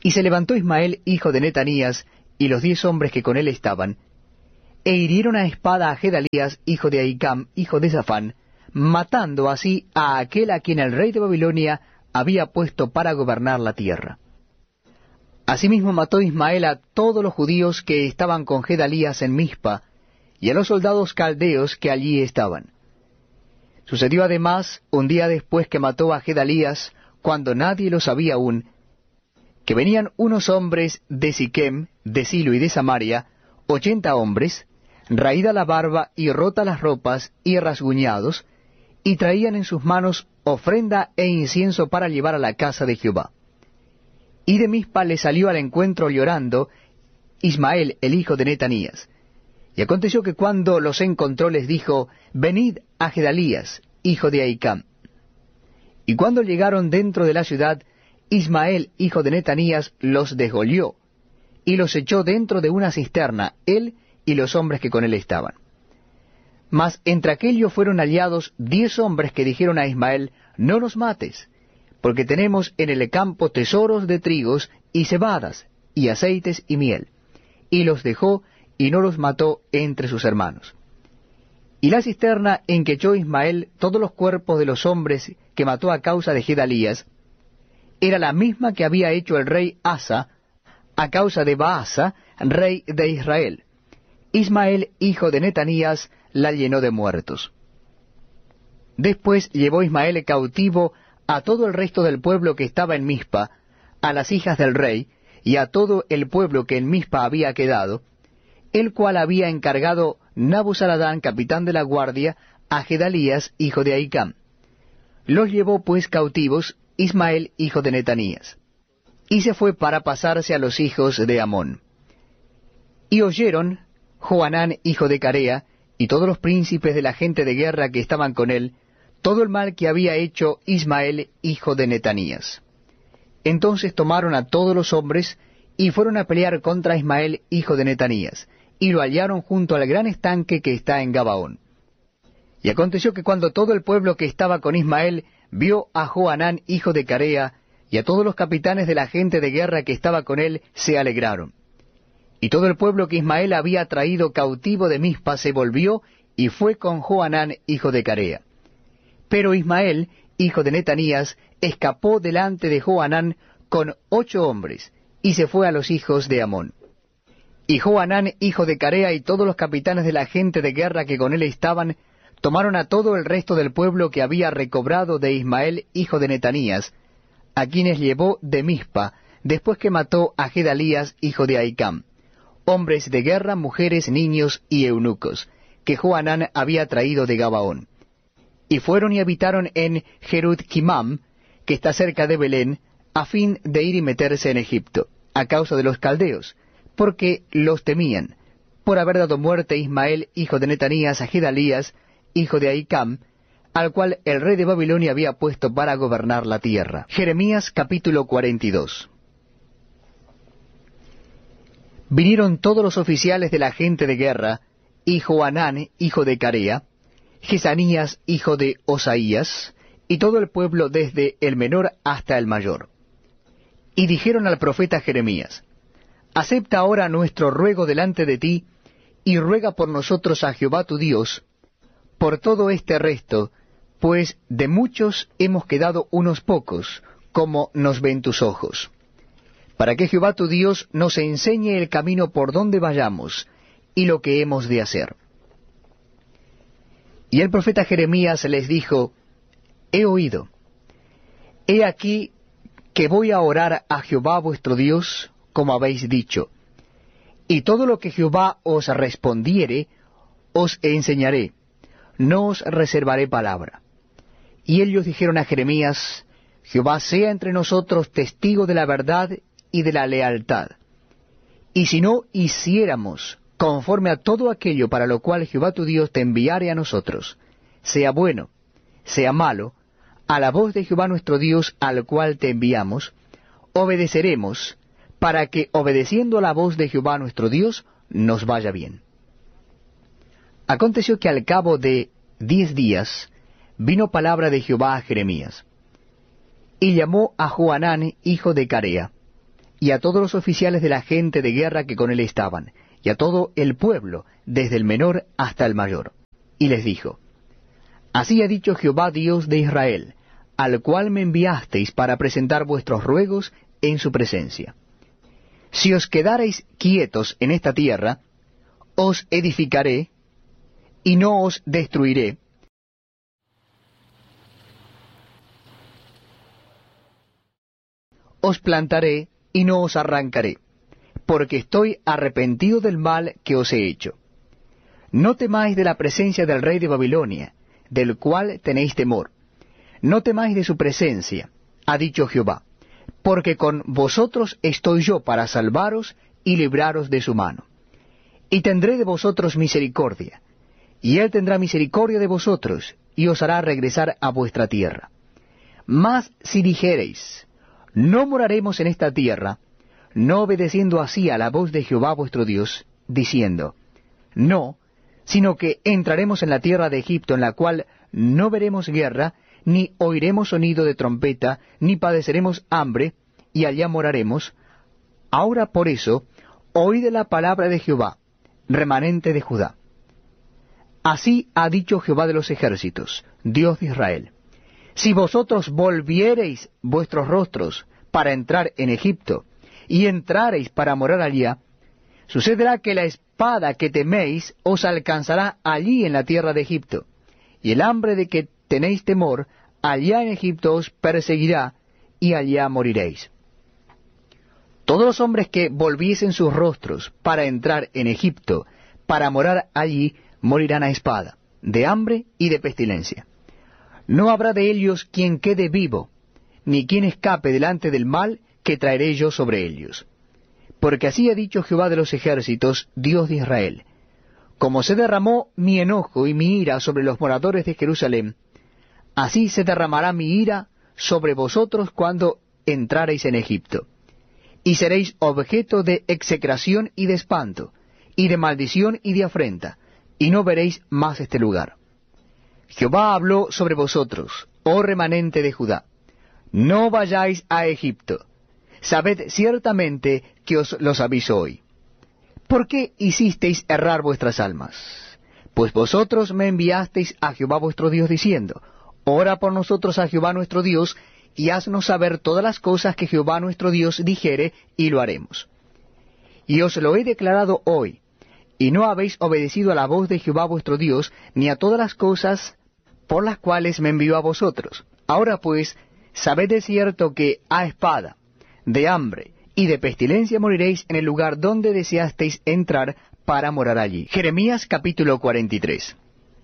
Y se levantó Ismael, hijo de Netanías, y los 10 hombres que con él estaban, e hirieron a espada a Gedalías, hijo de Ahicam, hijo de Safán, matando así a aquel a quien el rey de Babilonia había puesto para gobernar la tierra. Asimismo mató Ismael a todos los judíos que estaban con Gedalías en Mizpa, y a los soldados caldeos que allí estaban. Sucedió además, un día después que mató a Gedalías, cuando nadie lo sabía aún, que venían unos hombres de Siquem, de Silo y de Samaria, 80 hombres, raída la barba y rota las ropas y rasguñados, y traían en sus manos ofrenda e incienso para llevar a la casa de Jehová. Y de Mizpa le salió al encuentro llorando Ismael, el hijo de Netanías. Y aconteció que cuando los encontró les dijo, venid a Gedalías, hijo de Ahicam. Y cuando llegaron dentro de la ciudad, Ismael, hijo de Netanías, los desgolió, y los echó dentro de una cisterna, él y los hombres que con él estaban. Mas entre aquellos fueron hallados 10 hombres que dijeron a Ismael, no nos mates, porque tenemos en el campo tesoros de trigos y cebadas, y aceites y miel. Y los dejó, y no los mató entre sus hermanos. Y la cisterna en que echó Ismael todos los cuerpos de los hombres que mató a causa de Gedalías, era la misma que había hecho el rey Asa, a causa de Baasa, rey de Israel. Ismael, hijo de Netanías, la llenó de muertos. Después llevó Ismael cautivo a todo el resto del pueblo que estaba en Mizpa, a las hijas del rey, y a todo el pueblo que en Mizpa había quedado, el cual había encargado Nabuzaradán, capitán de la guardia, a Gedalías, hijo de Ahicam. Los llevó pues cautivos Ismael, hijo de Netanías, y se fue para pasarse a los hijos de Amón. Y oyeron Johanán, hijo de Carea, y todos los príncipes de la gente de guerra que estaban con él, todo el mal que había hecho Ismael, hijo de Netanías. Entonces tomaron a todos los hombres, y fueron a pelear contra Ismael, hijo de Netanías, y lo hallaron junto al gran estanque que está en Gabaón. Y aconteció que cuando todo el pueblo que estaba con Ismael vio a Johanán, hijo de Carea, y a todos los capitanes de la gente de guerra que estaba con él, se alegraron. Y todo el pueblo que Ismael había traído cautivo de Mizpa se volvió, y fue con Johanán, hijo de Carea. Pero Ismael, hijo de Netanías, escapó delante de Johanán con 8 hombres, y se fue a los hijos de Amón. Y Johanán, hijo de Carea, y todos los capitanes de la gente de guerra que con él estaban, tomaron a todo el resto del pueblo que había recobrado de Ismael, hijo de Netanías, a quienes llevó de Mizpa, después que mató a Gedalías, hijo de Ahicam, hombres de guerra, mujeres, niños y eunucos, que Johanán había traído de Gabaón. Y fueron y habitaron en Jerut-Kimam, que está cerca de Belén, a fin de ir y meterse en Egipto, a causa de los caldeos, porque los temían, por haber dado muerte a Ismael, hijo de Netanías, a Gedalías, hijo de Ahicam, al cual el rey de Babilonia había puesto para gobernar la tierra. Jeremías capítulo 42. Vinieron todos los oficiales de la gente de guerra, y Johanán, hijo de Carea, Jesanías, hijo de Osaías, y todo el pueblo desde el menor hasta el mayor. Y dijeron al profeta Jeremías, acepta ahora nuestro ruego delante de ti, y ruega por nosotros a Jehová tu Dios, por todo este resto, pues de muchos hemos quedado unos pocos, como nos ven tus ojos. Para que Jehová tu Dios nos enseñe el camino por donde vayamos, y lo que hemos de hacer. Y el profeta Jeremías les dijo, he oído. He aquí que voy a orar a Jehová vuestro Dios, como habéis dicho. Y todo lo que Jehová os respondiere, os enseñaré. No os reservaré palabra. Y ellos dijeron a Jeremías, Jehová sea entre nosotros testigo de la verdad y de la lealtad. Y si no hiciéramos conforme a todo aquello para lo cual Jehová tu Dios te enviare a nosotros, sea bueno, sea malo, a la voz de Jehová nuestro Dios al cual te enviamos, obedeceremos, para que obedeciendo a la voz de Jehová nuestro Dios, nos vaya bien. Aconteció que al cabo de 10 días vino palabra de Jehová a Jeremías. Y llamó a Johanán, hijo de Carea, y a todos los oficiales de la gente de guerra que con él estaban, y a todo el pueblo, desde el menor hasta el mayor. Y les dijo, Así ha dicho Jehová Dios de Israel, al cual me enviasteis para presentar vuestros ruegos en su presencia. Si os quedareis quietos en esta tierra, os edificaré, y no os destruiré, os plantaré, y no os arrancaré, porque estoy arrepentido del mal que os he hecho. No temáis de la presencia del rey de Babilonia, del cual tenéis temor. No temáis de su presencia, ha dicho Jehová, porque con vosotros estoy yo para salvaros y libraros de su mano. Y tendré de vosotros misericordia, y él tendrá misericordia de vosotros, y os hará regresar a vuestra tierra. Mas si dijereis, no moraremos en esta tierra, no obedeciendo así a la voz de Jehová vuestro Dios, diciendo, no, sino que entraremos en la tierra de Egipto, en la cual no veremos guerra, ni oiremos sonido de trompeta, ni padeceremos hambre, y allá moraremos. Ahora por eso, oíd la palabra de Jehová, remanente de Judá. Así ha dicho Jehová de los ejércitos, Dios de Israel. Si vosotros volviereis vuestros rostros para entrar en Egipto, y entrareis para morar allá, sucederá que la espada que teméis os alcanzará allí en la tierra de Egipto, y el hambre de que tenéis temor, allá en Egipto os perseguirá, y allá moriréis. Todos los hombres que volviesen sus rostros para entrar en Egipto, para morar allí, morirán a espada, de hambre y de pestilencia. No habrá de ellos quien quede vivo, ni quien escape delante del mal que traeré yo sobre ellos. Porque así ha dicho Jehová de los ejércitos, Dios de Israel, como se derramó mi enojo y mi ira sobre los moradores de Jerusalén, así se derramará mi ira sobre vosotros cuando entrareis en Egipto. Y seréis objeto de execración y de espanto, y de maldición y de afrenta, y no veréis más este lugar. Jehová habló sobre vosotros, oh remanente de Judá. No vayáis a Egipto. Sabed ciertamente que os los aviso hoy. ¿Por qué hicisteis errar vuestras almas? Pues vosotros me enviasteis a Jehová vuestro Dios diciendo, ora por nosotros a Jehová nuestro Dios, y haznos saber todas las cosas que Jehová nuestro Dios dijere, y lo haremos. Y os lo he declarado hoy, y no habéis obedecido a la voz de Jehová vuestro Dios, ni a todas las cosas por las cuales me envió a vosotros. Ahora pues, sabed de cierto que a espada, de hambre y de pestilencia moriréis en el lugar donde deseasteis entrar para morar allí. Jeremías capítulo 43.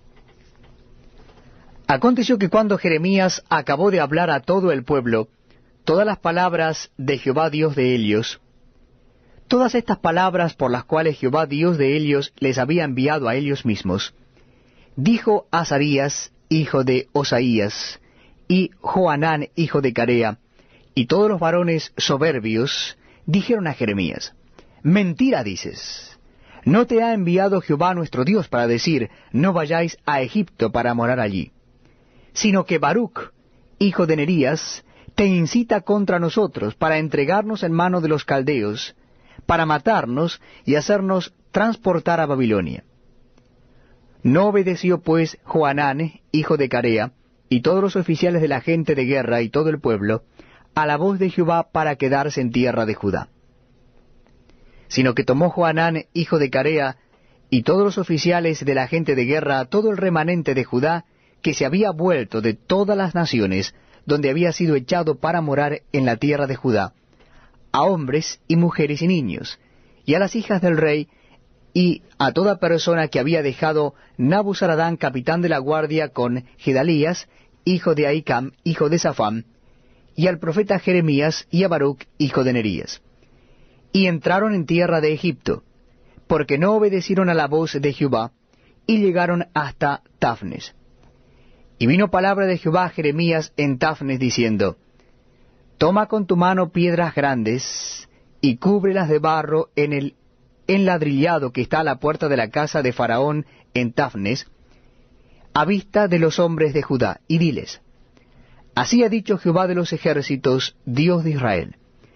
Aconteció que cuando Jeremías acabó de hablar a todo el pueblo, todas las palabras de Jehová Dios de ellos, todas estas palabras por las cuales Jehová Dios de ellos les había enviado a ellos mismos, dijo Azarías, hijo de Osaías, y Johanán, hijo de Carea, y todos los varones soberbios, dijeron a Jeremías, mentira dices, no te ha enviado Jehová nuestro Dios para decir, no vayáis a Egipto para morar allí, sino que Baruch, hijo de Nerías, te incita contra nosotros para entregarnos en mano de los caldeos, para matarnos y hacernos transportar a Babilonia. No obedeció pues Johanán, hijo de Carea, y todos los oficiales de la gente de guerra y todo el pueblo, a la voz de Jehová para quedarse en tierra de Judá. Sino que tomó Johanán, hijo de Carea, y todos los oficiales de la gente de guerra, a todo el remanente de Judá, que se había vuelto de todas las naciones, donde había sido echado para morar en la tierra de Judá, a hombres y mujeres y niños, y a las hijas del rey, y a toda persona que había dejado Nabuzaradán, capitán de la guardia, con Gedalías, hijo de Ahicam, hijo de Safán, y al profeta Jeremías, y a Baruch, hijo de Nerías. Y entraron en tierra de Egipto, porque no obedecieron a la voz de Jehová, y llegaron hasta Tafnes. Y vino palabra de Jehová a Jeremías en Tafnes, diciendo, toma con tu mano piedras grandes, y cúbrelas de barro en el enladrillado que está a la puerta de la casa de Faraón en Tafnes, a vista de los hombres de Judá, y diles, así ha dicho Jehová de los ejércitos, Dios de Israel,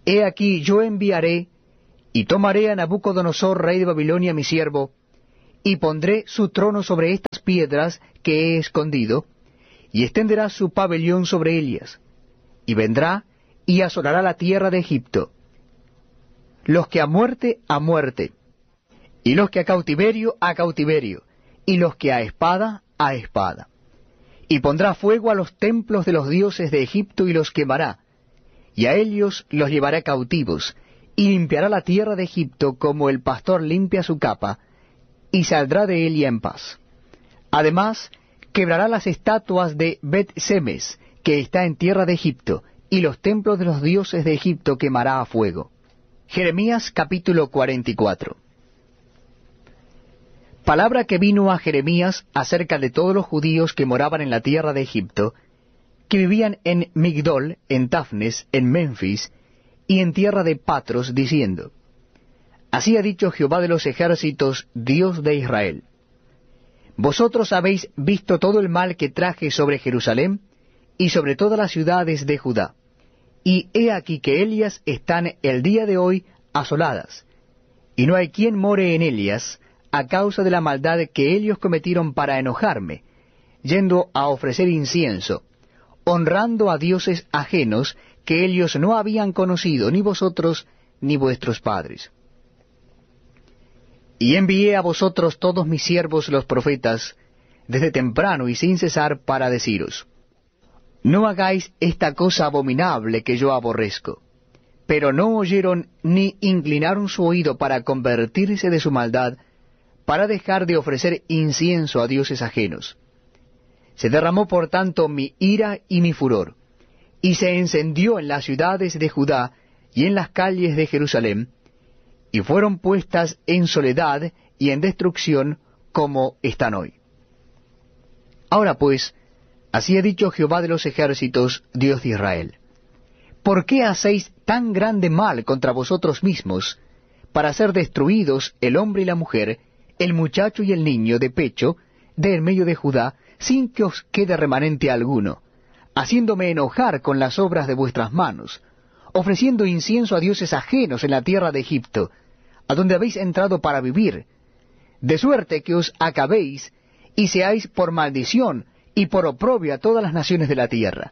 He aquí yo enviaré, y tomaré a Nabucodonosor, rey de Babilonia, mi siervo, y pondré su trono sobre estas piedras que he escondido, y extenderá su pabellón sobre ellas, y vendrá y asolará la tierra de Egipto, los que a muerte, y los que a cautiverio, y los que a espada, y pondrá fuego a los templos de los dioses de Egipto y los quemará, y a ellos los llevará cautivos, y limpiará la tierra de Egipto como el pastor limpia su capa, y saldrá de Elia en paz. Además, quebrará las estatuas de Bet-Semes, que está en tierra de Egipto, y los templos de los dioses de Egipto quemará a fuego. Jeremías capítulo 44. Palabra que vino a Jeremías acerca de todos los judíos que moraban en la tierra de Egipto, que vivían en Migdol, en Tafnes, en Memphis, y en tierra de Patros, diciendo: Así ha dicho Jehová de los ejércitos, Dios de Israel: Vosotros habéis visto todo el mal que traje sobre Jerusalén y sobre todas las ciudades de Judá, y he aquí que ellas están el día de hoy asoladas, y no hay quien more en ellas, a causa de la maldad que ellos cometieron para enojarme, yendo a ofrecer incienso, honrando a dioses ajenos que ellos no habían conocido, ni vosotros ni vuestros padres. Y envié a vosotros todos mis siervos los profetas, desde temprano y sin cesar, para deciros: No hagáis esta cosa abominable que yo aborrezco. Pero no oyeron ni inclinaron su oído para convertirse de su maldad, para dejar de ofrecer incienso a dioses ajenos. Se derramó por tanto mi ira y mi furor, y se encendió en las ciudades de Judá y en las calles de Jerusalén, y fueron puestas en soledad y en destrucción como están hoy. Ahora pues, así ha dicho Jehová de los ejércitos, Dios de Israel: ¿Por qué hacéis tan grande mal contra vosotros mismos, para ser destruidos el hombre y la mujer, el muchacho y el niño de pecho, de en medio de Judá, sin que os quede remanente alguno, haciéndome enojar con las obras de vuestras manos, ofreciendo incienso a dioses ajenos en la tierra de Egipto, a donde habéis entrado para vivir, de suerte que os acabéis y seáis por maldición y por oprobio a todas las naciones de la tierra?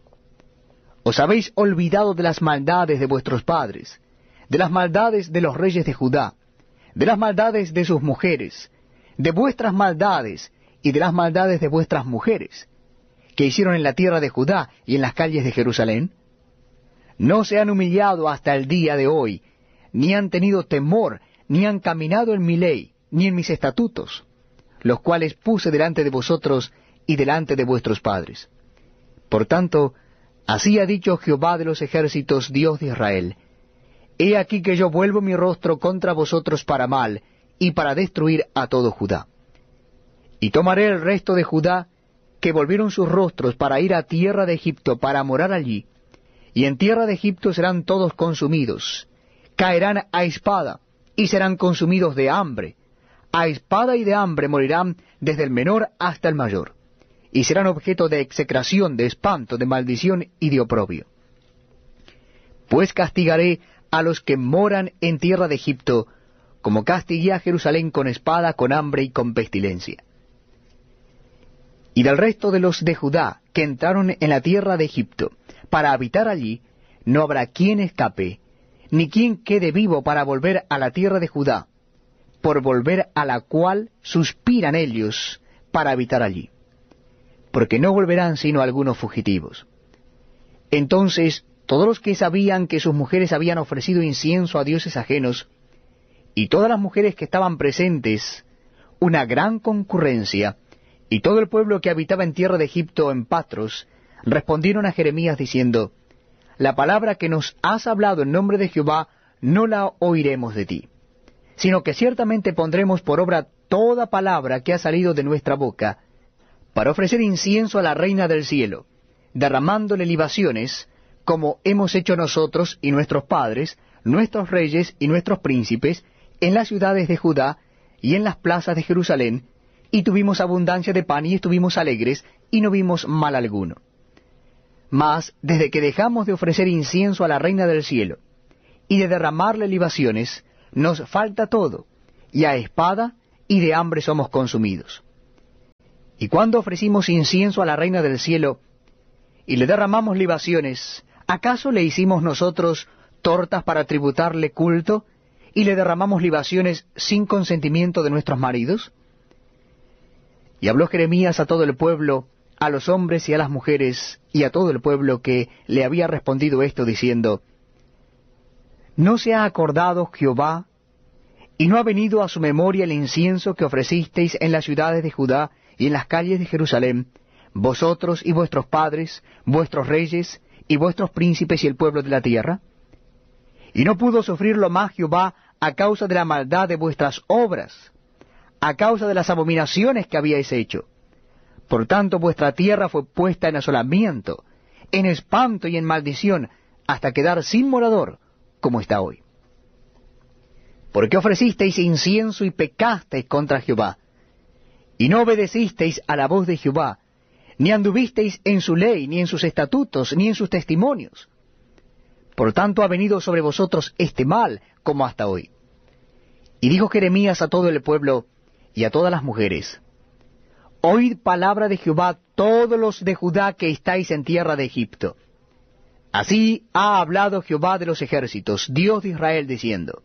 Os habéis olvidado de las maldades de vuestros padres, de las maldades de los reyes de Judá, de las maldades de sus mujeres, de vuestras maldades y de las maldades de vuestras mujeres, que hicieron en la tierra de Judá y en las calles de Jerusalén. No se han humillado hasta el día de hoy, ni han tenido temor, ni han caminado en mi ley, ni en mis estatutos, los cuales puse delante de vosotros y delante de vuestros padres. Por tanto, así ha dicho Jehová de los ejércitos, Dios de Israel: He aquí que yo vuelvo mi rostro contra vosotros para mal, y para destruir a todo Judá. Y tomaré el resto de Judá, que volvieron sus rostros para ir a tierra de Egipto, para morar allí, y en tierra de Egipto serán todos consumidos, caerán a espada, y serán consumidos de hambre. A espada y de hambre morirán desde el menor hasta el mayor, y serán objeto de execración, de espanto, de maldición y de oprobio. Pues castigaré a los que moran en tierra de Egipto, como castigué a Jerusalén con espada, con hambre y con pestilencia. Y del resto de los de Judá que entraron en la tierra de Egipto para habitar allí, no habrá quien escape, ni quien quede vivo para volver a la tierra de Judá, por volver a la cual suspiran ellos para habitar allí, porque no volverán sino algunos fugitivos. Entonces todos los que sabían que sus mujeres habían ofrecido incienso a dioses ajenos, y todas las mujeres que estaban presentes, una gran concurrencia, y todo el pueblo que habitaba en tierra de Egipto en Patros, respondieron a Jeremías diciendo: La palabra que nos has hablado en nombre de Jehová no la oiremos de ti, sino que ciertamente pondremos por obra toda palabra que ha salido de nuestra boca, para ofrecer incienso a la reina del cielo, derramándole libaciones, como hemos hecho nosotros y nuestros padres, nuestros reyes y nuestros príncipes, en las ciudades de Judá y en las plazas de Jerusalén, y tuvimos abundancia de pan y estuvimos alegres, y no vimos mal alguno. Mas, desde que dejamos de ofrecer incienso a la reina del cielo, y de derramarle libaciones, nos falta todo, y a espada y de hambre somos consumidos. Y cuando ofrecimos incienso a la Reina del Cielo, y le derramamos libaciones, ¿acaso le hicimos nosotros tortas para tributarle culto, y le derramamos libaciones sin consentimiento de nuestros maridos? Y habló Jeremías a todo el pueblo, a los hombres y a las mujeres, y a todo el pueblo que le había respondido esto, diciendo, ¿no se ha acordado Jehová, y no ha venido a su memoria el incienso que ofrecisteis en las ciudades de Judá y en las calles de Jerusalén, vosotros y vuestros padres, vuestros reyes, y vuestros príncipes y el pueblo de la tierra? ¿Y no pudo sufrirlo más Jehová a causa de la maldad de vuestras obras, a causa de las abominaciones que habíais hecho? Por tanto vuestra tierra fue puesta en asolamiento, en espanto y en maldición, hasta quedar sin morador, como está hoy. Porque ofrecisteis incienso y pecasteis contra Jehová, y no obedecisteis a la voz de Jehová, ni anduvisteis en su ley, ni en sus estatutos, ni en sus testimonios. Por tanto ha venido sobre vosotros este mal, como hasta hoy. Y dijo Jeremías a todo el pueblo y a todas las mujeres, oíd palabra de Jehová todos los de Judá que estáis en tierra de Egipto. Así ha hablado Jehová de los ejércitos, Dios de Israel, diciendo,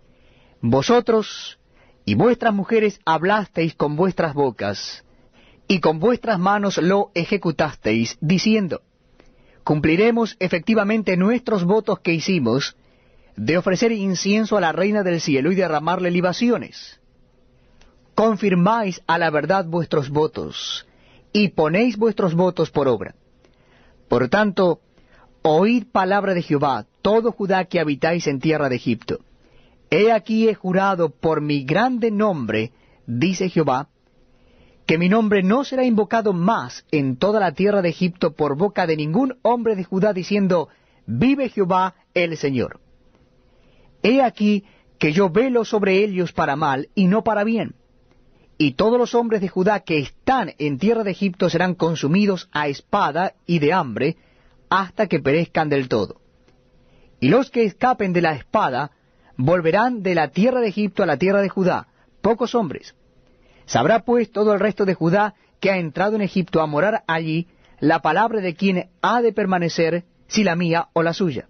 vosotros y vuestras mujeres hablasteis con vuestras bocas, y con vuestras manos lo ejecutasteis, diciendo, cumpliremos efectivamente nuestros votos que hicimos, de ofrecer incienso a la Reina del Cielo y derramarle libaciones. Confirmáis a la verdad vuestros votos, y ponéis vuestros votos por obra. Por tanto, oíd palabra de Jehová, todo Judá que habitáis en tierra de Egipto. He aquí he jurado por mi grande nombre, dice Jehová, que mi nombre no será invocado más en toda la tierra de Egipto por boca de ningún hombre de Judá, diciendo, vive Jehová el Señor. He aquí que yo velo sobre ellos para mal y no para bien. Y todos los hombres de Judá que están en tierra de Egipto serán consumidos a espada y de hambre, hasta que perezcan del todo. Y los que escapen de la espada volverán de la tierra de Egipto a la tierra de Judá, pocos hombres. Sabrá pues todo el resto de Judá que ha entrado en Egipto a morar allí la palabra de quien ha de permanecer, si la mía o la suya.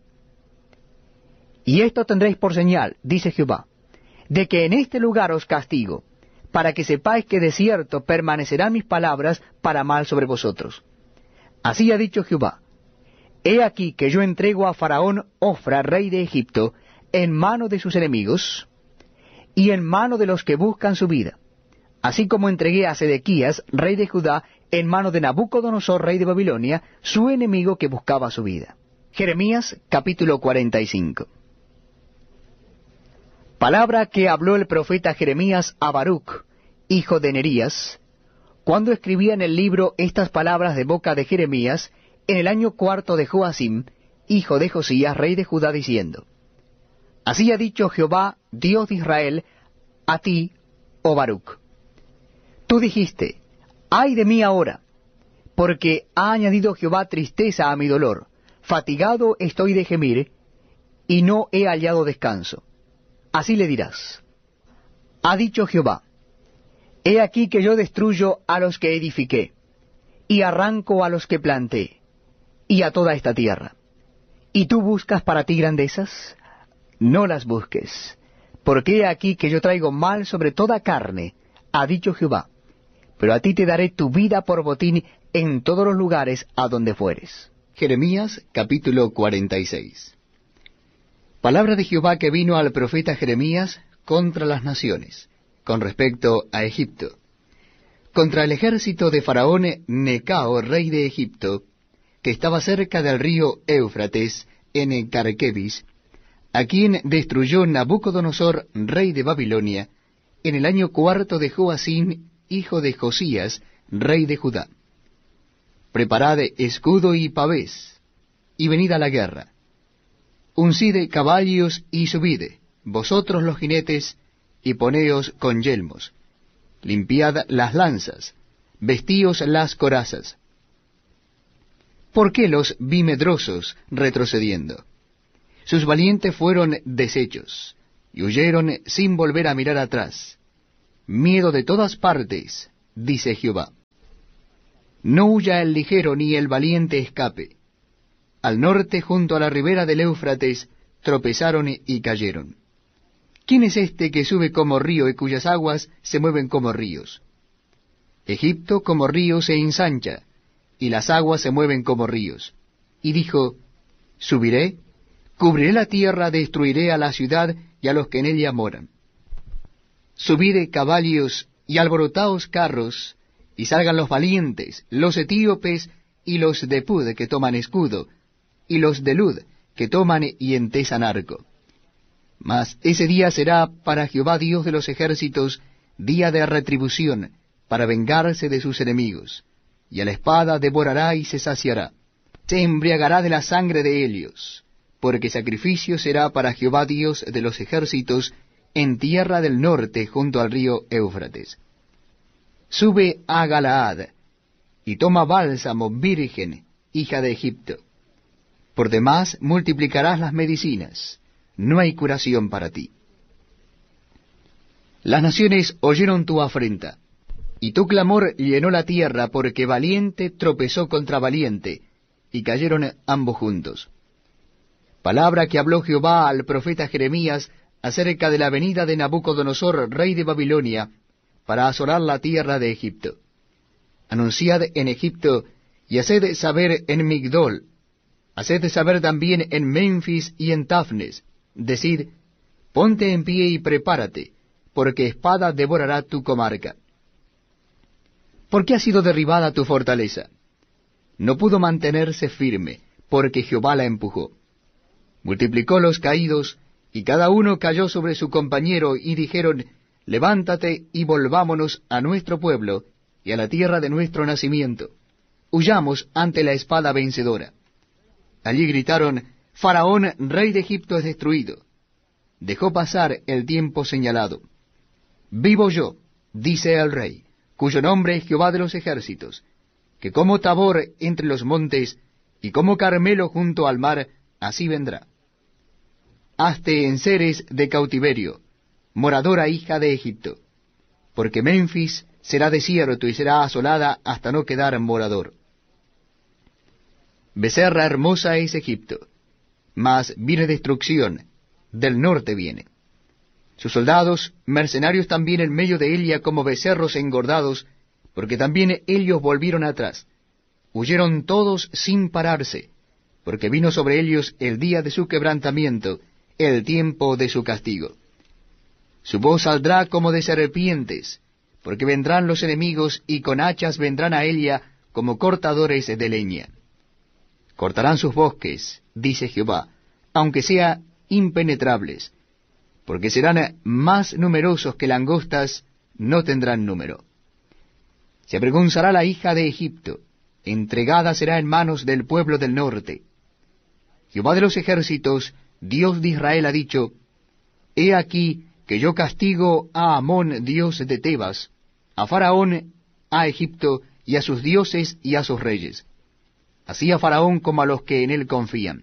Y esto tendréis por señal, dice Jehová, de que en este lugar os castigo, para que sepáis que de cierto permanecerán mis palabras para mal sobre vosotros. Así ha dicho Jehová, he aquí que yo entrego a Faraón Ofra, rey de Egipto, en mano de sus enemigos, y en mano de los que buscan su vida, así como entregué a Sedequías, rey de Judá, en mano de Nabucodonosor, rey de Babilonia, su enemigo que buscaba su vida. Jeremías capítulo 45. Palabra que habló el profeta Jeremías a Baruc, hijo de Nerías, cuando escribía en el libro estas palabras de boca de Jeremías, en el año 4 de Joacim, hijo de Josías, rey de Judá, diciendo, así ha dicho Jehová, Dios de Israel, a ti, oh Baruc. Tú dijiste, ay de mí ahora, porque ha añadido Jehová tristeza a mi dolor, fatigado estoy de gemir, y no he hallado descanso. Así le dirás, ha dicho Jehová, he aquí que yo destruyo a los que edifiqué, y arranco a los que planté, y a toda esta tierra. ¿Y tú buscas para ti grandezas? No las busques, porque he aquí que yo traigo mal sobre toda carne, ha dicho Jehová, pero a ti te daré tu vida por botín en todos los lugares a donde fueres. Jeremías capítulo 46. Palabra de Jehová que vino al profeta Jeremías contra las naciones, con respecto a Egipto, contra el ejército de Faraón Necao, rey de Egipto, que estaba cerca del río Éufrates, en Carquemis, a quien destruyó Nabucodonosor, rey de Babilonia, en el año 4 de Joacim, hijo de Josías, rey de Judá. Preparad escudo y pavés, y venid a la guerra. Uncid caballos y subid, vosotros los jinetes, y poneos con yelmos. Limpiad las lanzas, vestíos las corazas. ¿Por qué los vi medrosos retrocediendo? Sus valientes fueron deshechos, y huyeron sin volver a mirar atrás. Miedo de todas partes, dice Jehová. No huya el ligero ni el valiente escape. Al norte, junto a la ribera del Éufrates, tropezaron y cayeron. ¿Quién es este que sube como río y cuyas aguas se mueven como ríos? Egipto como río se ensancha, y las aguas se mueven como ríos. Y dijo, subiré, cubriré la tierra, destruiré a la ciudad y a los que en ella moran. Subid caballos y alborotaos carros, y salgan los valientes, los etíopes y los de Pud que toman escudo, y los de Lud que toman y entesan arco. Mas ese día será para Jehová Dios de los ejércitos día de retribución, para vengarse de sus enemigos, y a la espada devorará y se saciará. Se embriagará de la sangre de ellos, porque sacrificio será para Jehová Dios de los ejércitos en tierra del norte junto al río Éufrates. Sube a Galaad, y toma bálsamo virgen, hija de Egipto. Por demás multiplicarás las medicinas, no hay curación para ti. Las naciones oyeron tu afrenta, y tu clamor llenó la tierra, porque valiente tropezó contra valiente, y cayeron ambos juntos. Palabra que habló Jehová al profeta Jeremías acerca de la venida de Nabucodonosor, rey de Babilonia, para asolar la tierra de Egipto. Anunciad en Egipto, y haced saber en Migdol, haced saber también en Memphis y en Tafnes, decid, ponte en pie y prepárate, porque espada devorará tu comarca. ¿Por qué ha sido derribada tu fortaleza? No pudo mantenerse firme, porque Jehová la empujó. Multiplicó los caídos, y cada uno cayó sobre su compañero, y dijeron, levántate y volvámonos a nuestro pueblo, y a la tierra de nuestro nacimiento. Huyamos ante la espada vencedora. Allí gritaron, Faraón, rey de Egipto, es destruido. Dejó pasar el tiempo señalado. Vivo yo, dice el rey, cuyo nombre es Jehová de los ejércitos, que como Tabor entre los montes, y como Carmelo junto al mar, así vendrá. Hazte enseres de cautiverio, moradora hija de Egipto, porque Memphis será desierto y será asolada hasta no quedar morador. Becerra hermosa es Egipto, mas viene destrucción, del norte viene. Sus soldados, mercenarios también en medio de ella como becerros engordados, porque también ellos volvieron atrás. Huyeron todos sin pararse, porque vino sobre ellos el día de su quebrantamiento, el tiempo de su castigo. Su voz saldrá como de serpientes, porque vendrán los enemigos y con hachas vendrán a ella como cortadores de leña. Cortarán sus bosques, dice Jehová, aunque sean impenetrables, porque serán más numerosos que langostas, no tendrán número. Se avergonzará la hija de Egipto, entregada será en manos del pueblo del norte. Jehová de los ejércitos, Dios de Israel, ha dicho, he aquí que yo castigo a Amón, dios de Tebas, a Faraón, a Egipto, y a sus dioses y a sus reyes, así a Faraón como a los que en él confían.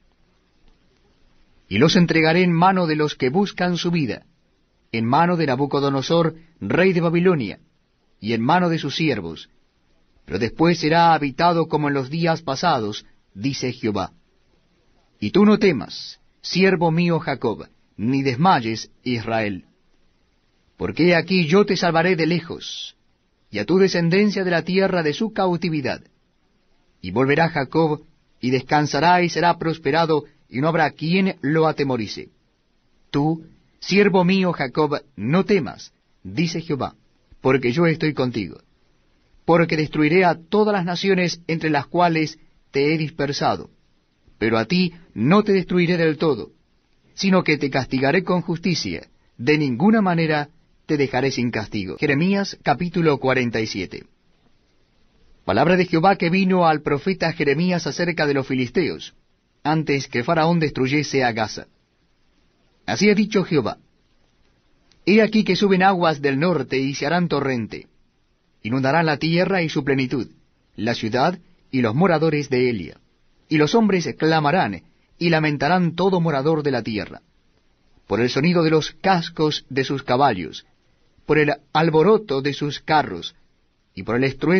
Y los entregaré en mano de los que buscan su vida, en mano de Nabucodonosor, rey de Babilonia, y en mano de sus siervos, pero después será habitado como en los días pasados, dice Jehová. Y tú no temas, siervo mío Jacob, ni desmayes, Israel. Porque he aquí yo te salvaré de lejos, y a tu descendencia de la tierra de su cautividad. Y volverá Jacob, y descansará y será prosperado, y no habrá quien lo atemorice. Tú, siervo mío Jacob, no temas, dice Jehová, porque yo estoy contigo. Porque destruiré a todas las naciones entre las cuales te he dispersado, pero a ti no te destruiré del todo, sino que te castigaré con justicia, de ninguna manera te dejaré sin castigo. Jeremías capítulo 47. Palabra de Jehová que vino al profeta Jeremías acerca de los filisteos, antes que Faraón destruyese a Gaza. Así ha dicho Jehová, he aquí que suben aguas del norte y se harán torrente, inundarán la tierra y su plenitud, la ciudad y los moradores de Elia. Y los hombres clamarán, y lamentarán todo morador de la tierra, por el sonido de los cascos de sus caballos, por el alboroto de sus carros, y por el estruendo